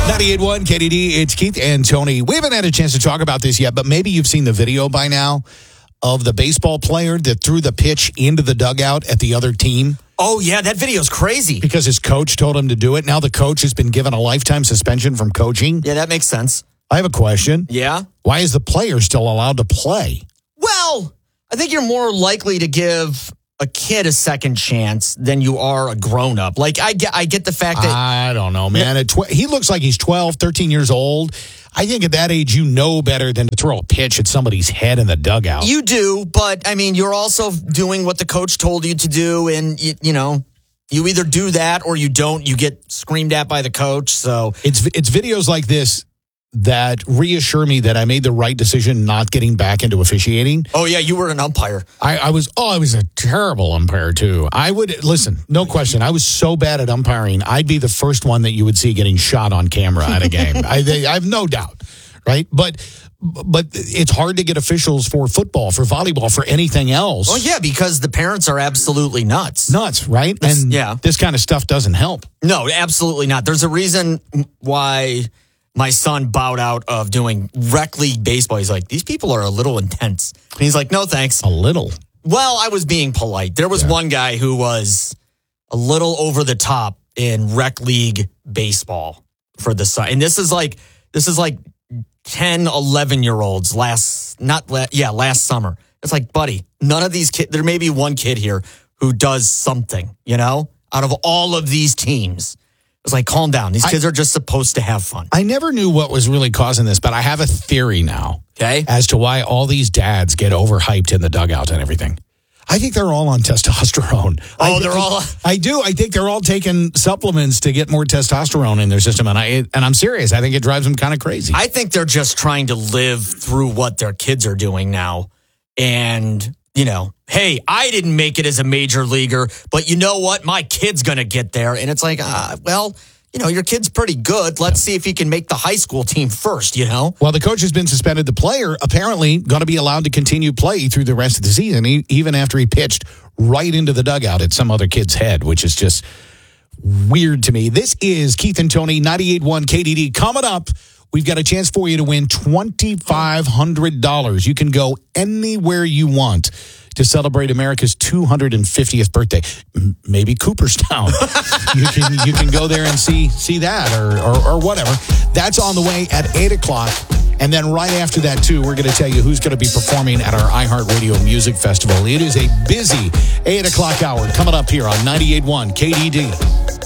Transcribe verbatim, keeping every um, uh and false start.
ninety-eight point one K D D, it's Keith and Tony. We haven't had a chance to talk about this yet, but maybe you've seen the video by now of the baseball player that threw the pitch into the dugout at the other team. Oh, yeah, that video's crazy. Because his coach told him to do it. Now the coach has been given a lifetime suspension from coaching. Yeah, that makes sense. I have a question. Yeah? Why is the player still allowed to play? Well, I think you're more likely to give a kid a second chance than you are a grown-up. Like, I get, I get the fact that... I don't know, man. At tw- he looks like he's twelve, thirteen years old. I think at that age, you know better than to throw a pitch at somebody's head in the dugout. You do, but, I mean, you're also doing what the coach told you to do, and, you, you know, you either do that or you don't. You get screamed at by the coach, so... It's It's videos like this that reassure me that I made the right decision not getting back into officiating. Oh, yeah, you were an umpire. I, I was, oh, I was a terrible umpire, too. I would, listen, no question. I was so bad at umpiring, I'd be the first one that you would see getting shot on camera at a game. I, they, I have no doubt, right? But but it's hard to get officials for football, for volleyball, for anything else. Oh, yeah, because the parents are absolutely nuts. Nuts, right? This, and yeah. this kind of stuff doesn't help. No, absolutely not. There's a reason why... my son bowed out of doing rec league baseball. He's like, these people are a little intense. And he's like, no, thanks. A little? Well, I was being polite. There was yeah. one guy who was a little over the top in rec league baseball for the son. And this is like, this is like ten, eleven year olds last, not, la- yeah, last summer. It's like, buddy, none of these kids, there may be one kid here who does something, you know, out of all of these teams. It's like, calm down. These kids I, are just supposed to have fun. I never knew what was really causing this, but I have a theory now. Okay. As to why all these dads get overhyped in the dugout and everything. I think they're all on testosterone. Oh, I, they're all... I, I do. I think they're all taking supplements to get more testosterone in their system. And, I, and I'm serious. I think it drives them kind of crazy. I think they're just trying to live through what their kids are doing now. And... you know, hey, I didn't make it as a major leaguer, but you know what? My kid's going to get there. And it's like, uh, well, you know, your kid's pretty good. Let's see if he can make the high school team first, you know? Well, the coach has been suspended. The player apparently going to be allowed to continue play through the rest of the season, even after he pitched right into the dugout at some other kid's head, which is just weird to me. This is Keith and Tony, ninety-eight point one K D D. Coming up, we've got a chance for you to win twenty-five hundred dollars. You can go anywhere you want to celebrate America's two hundred fiftieth birthday. Maybe Cooperstown. you can you can go there and see see that or, or or whatever. That's on the way at eight o'clock. And then right after that, too, we're going to tell you who's going to be performing at our iHeartRadio Music Festival. It is a busy eight o'clock hour coming up here on ninety-eight point one K D D.